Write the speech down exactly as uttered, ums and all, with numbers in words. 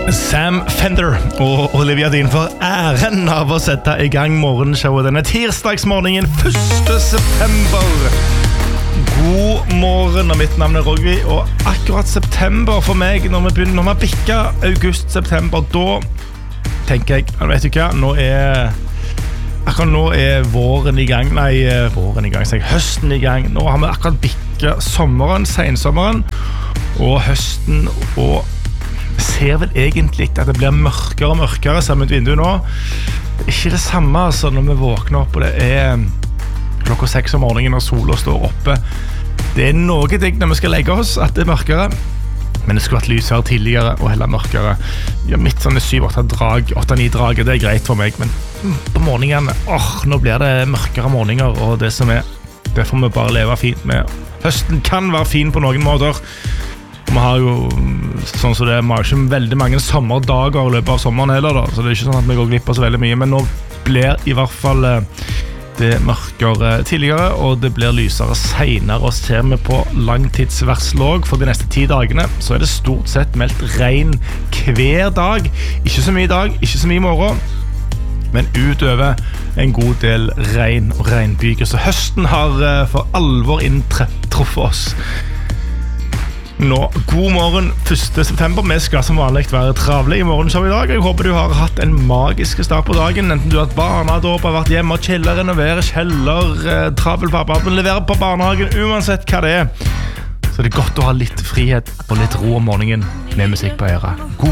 Sam Fender og Olivia Dean for æren av å sette i gang morgenshowet denne tirsdagsmorgenen første september. God morgen, og mitt navn er Rogvi, og akkurat september for meg, når vi begynner, når vi bikker august-september, da tenker jeg, vet du hva, nå er akkurat nå er våren i gang, nei, våren i gang, så jeg, høsten i gang. Nå har vi akkurat bikket sommeren, sensommeren, og høsten, og ser vel egentlig at det blir mørkere og mørkere sammen med vinduet nå. Det er ikke det samme altså, når vi våkner opp, og det er klokka seks om morgenen når solen står oppe. Det er noe digg når vi skal legge oss, at det er mørkere. Men det skulle vært lysere tidligere og heller mørkere. Ja, mitt sånne syv åtte drag, åtte ni drag, det er greit for meg, men på morgenen, åh, nå blir det mørkere morgener, og det som er, det får vi bare leve fint med. Høsten kan være fin på noen måter. Vi har jo, sånn som det er, vi har ikke veldig mange sommerdager i løpet av sommeren heller da, så det er ikke sånn at vi går glipp av så veldig mye, men nå blir i hvert fall det mørkere tidligere, og det blir lysere senere, og ser vi på langtidsverslåg for de neste ti dagene, så er det stort sett meldt regn hver dag. Ikke så mye i dag, ikke så mye i morgen, men utover en god del regn og regnbyger, så høsten har for alvor inntruffet oss. Nå, god morgen, første september. Vi skal som vanlig være travle i morgenshow i dag. Jeg håper du har hatt en magisk start på dagen, enten du har hatt barnedåp, har vært hjemme og chiller, renoverer kjeller, eh, travel pappa, men leverer på barnehagen, uansett hva det er. Så det er godt å ha litt frihet og litt ro om morgenen med musikk på øret. God